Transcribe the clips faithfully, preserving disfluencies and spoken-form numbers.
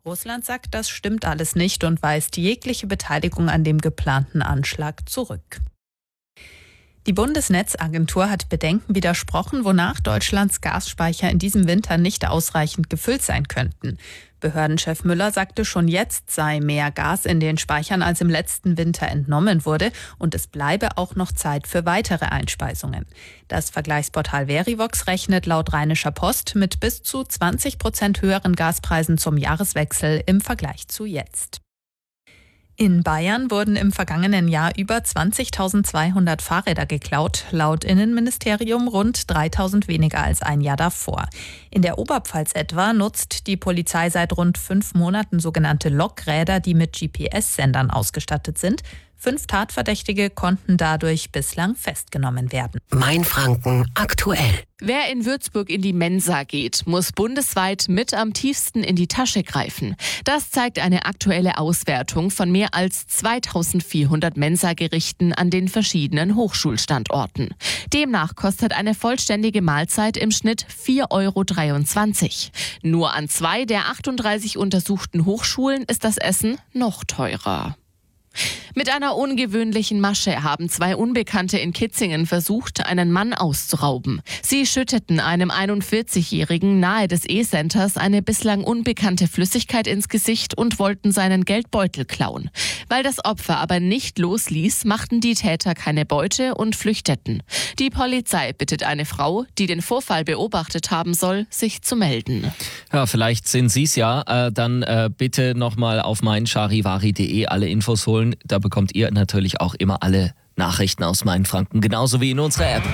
Russland sagt, das stimmt alles nicht und weist jegliche Beteiligung an dem geplanten Anschlag zurück. Die Bundesnetzagentur hat Bedenken widersprochen, wonach Deutschlands Gasspeicher in diesem Winter nicht ausreichend gefüllt sein könnten. Behördenchef Müller sagte, schon jetzt sei mehr Gas in den Speichern, als im letzten Winter entnommen wurde, und es bleibe auch noch Zeit für weitere Einspeisungen. Das Vergleichsportal Verivox rechnet laut Rheinischer Post mit bis zu zwanzig Prozent höheren Gaspreisen zum Jahreswechsel im Vergleich zu jetzt. In Bayern wurden im vergangenen Jahr über zwanzigtausendzweihundert Fahrräder geklaut, laut Innenministerium rund dreitausend weniger als ein Jahr davor. In der Oberpfalz etwa nutzt die Polizei seit rund fünf Monaten sogenannte Lokräder, die mit G P S-Sendern ausgestattet sind. Fünf Tatverdächtige konnten dadurch bislang festgenommen werden. Mainfranken aktuell. Wer in Würzburg in die Mensa geht, muss bundesweit mit am tiefsten in die Tasche greifen. Das zeigt eine aktuelle Auswertung von mehr als zweitausendvierhundert Mensagerichten an den verschiedenen Hochschulstandorten. Demnach kostet eine vollständige Mahlzeit im Schnitt vier Euro dreiundzwanzig. Nur an zwei der achtunddreißig untersuchten Hochschulen ist das Essen noch teurer. Mit einer ungewöhnlichen Masche haben zwei Unbekannte in Kitzingen versucht, einen Mann auszurauben. Sie schütteten einem einundvierzigjährigen nahe des E-Centers eine bislang unbekannte Flüssigkeit ins Gesicht und wollten seinen Geldbeutel klauen. Weil das Opfer aber nicht losließ, machten die Täter keine Beute und flüchteten. Die Polizei bittet eine Frau, die den Vorfall beobachtet haben soll, sich zu melden. Ja, vielleicht sind Sie es ja. Äh, dann äh, bitte nochmal auf meincharivari punkt de alle Infos holen. Da bekommt ihr natürlich auch immer alle Nachrichten aus Mainfranken, genauso wie in unserer App.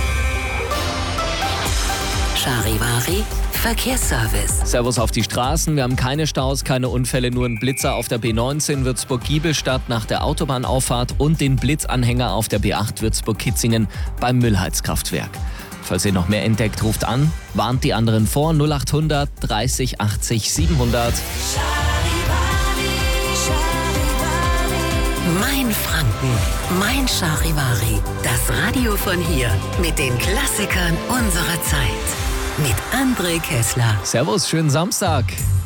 Charivari Verkehrsservice. Servus auf die Straßen. Wir haben keine Staus, keine Unfälle, nur einen Blitzer auf der B neunzehn Würzburg-Giebelstadt nach der Autobahnauffahrt und den Blitzanhänger auf der B acht Würzburg-Kitzingen beim Müllheizkraftwerk. Falls ihr noch mehr entdeckt, ruft an, warnt die anderen vor null achthundert dreißig achtzig siebenhundert. Mainfranken, mein Charivari. Das Radio von hier mit den Klassikern unserer Zeit. Mit André Kessler. Servus, schönen Samstag.